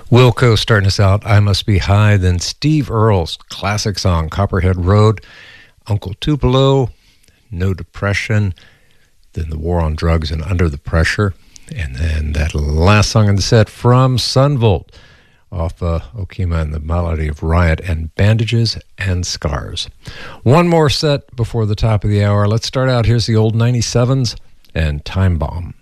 Wilco starting us out, I Must Be High, then Steve Earle's classic song, Copperhead Road, Uncle Tupelo, No Depression, then The War on Drugs and Under the Pressure, and then that last song in the set from Sunvolt, off Okima and the Melody of Riot, and Bandages and Scars. One more set before the top of the hour. Let's start out. Here's the old 97s and Time Bomb.